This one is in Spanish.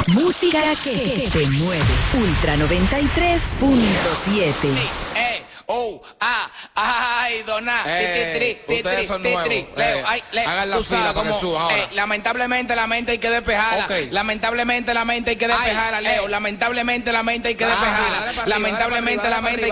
Música que te mueve. Ultra 93.7. Ay, dona. Ustedes son nuevos. Hagan la fila para que suban ahora. Lamentablemente la mente hay que despejarla. Okay. Lamentablemente la mente hay que despejarla, Leo. Lamentablemente la mente hay que despejarla. Lamentablemente la mente hay